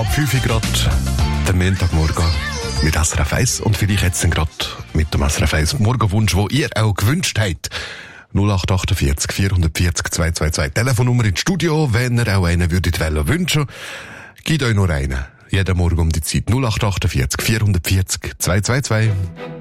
ab 5 Uhr gerade, der Montagmorgen mit SRF 1 und vielleicht jetzt gerade mit dem SRF 1 Morgenwunsch, den ihr auch gewünscht habt. 0848 440 222. Telefonnummer ins Studio, wenn ihr auch einen würdet wünschen. Gebt euch nur einen. Jeden Morgen um die Zeit 0848 440 222.